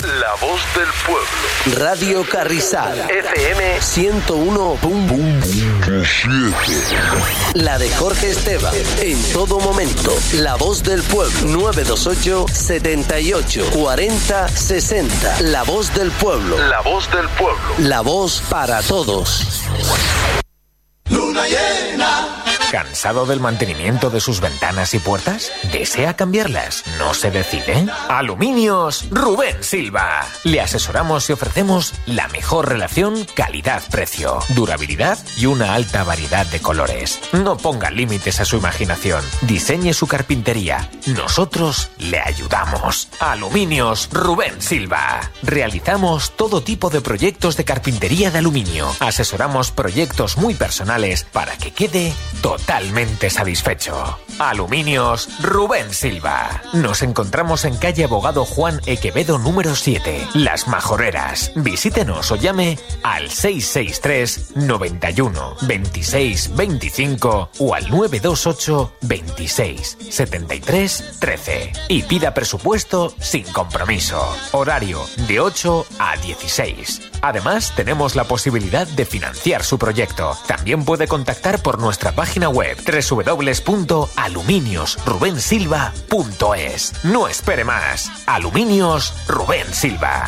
La voz del pueblo. Radio Carrizal. FM 101.7. La de Jorge Esteban. En todo momento. La voz del pueblo. 928 78 40 60. La voz del pueblo. La voz del pueblo. La voz para todos. Luna llena. ¿Cansado del mantenimiento de sus ventanas y puertas? ¿Desea cambiarlas? ¿No se decide? Aluminios Rubén Silva. Le asesoramos y ofrecemos la mejor relación calidad-precio, durabilidad y una alta variedad de colores. No ponga límites a su imaginación. Diseñe su carpintería. Nosotros le ayudamos. Aluminios Rubén Silva. Realizamos todo tipo de proyectos de carpintería de aluminio. Asesoramos proyectos muy personales para que quede totalmente satisfecho. Aluminios Rubén Silva. Nos encontramos en calle Abogado Juan Equevedo número 7, Las Majoreras. Visítenos o llame al 663 91 26 25 o al 928 26 73 13 y pida presupuesto sin compromiso. Horario de 8 a 16. Además, tenemos la posibilidad de financiar su proyecto. También puede contactar por nuestra página web www.aluminiosrubensilva.es. No espere más. Aluminios Rubén Silva.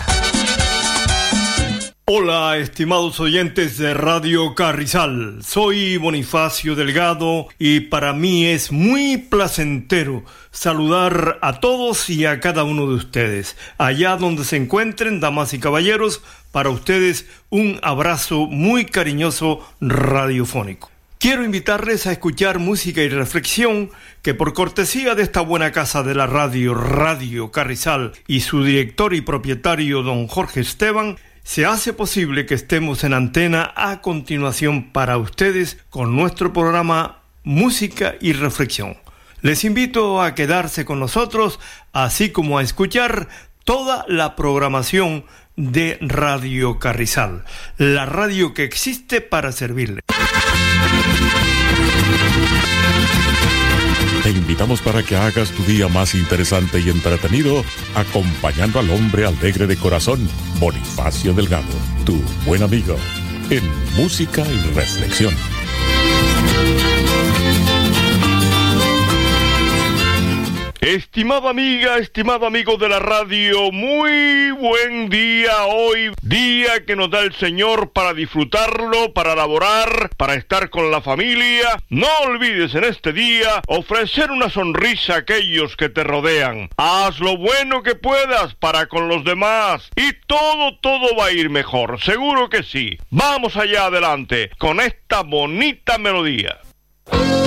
Hola, estimados oyentes de Radio Carrizal. Soy Bonifacio Delgado y para mí es muy placentero saludar a todos y a cada uno de ustedes. Allá donde se encuentren, damas y caballeros, para ustedes un abrazo muy cariñoso radiofónico. Quiero invitarles a escuchar música y reflexión que por cortesía de esta buena casa de la radio, Radio Carrizal, y su director y propietario don Jorge Esteban, se hace posible que estemos en antena a continuación para ustedes con nuestro programa Música y Reflexión. Les invito a quedarse con nosotros, así como a escuchar toda la programación de Radio Carrizal, la radio que existe para servirle. Te invitamos para que hagas tu día más interesante y entretenido acompañando al hombre alegre de corazón, Bonifacio Delgado, tu buen amigo, en Música y Reflexión. Estimada amiga, estimado amigo de la radio, muy buen día hoy, día que nos da el Señor para disfrutarlo, para laborar, para estar con la familia. No olvides en este día ofrecer una sonrisa a aquellos que te rodean. Haz lo bueno que puedas para con los demás y todo va a ir mejor, seguro que sí. Vamos allá adelante con esta bonita melodía.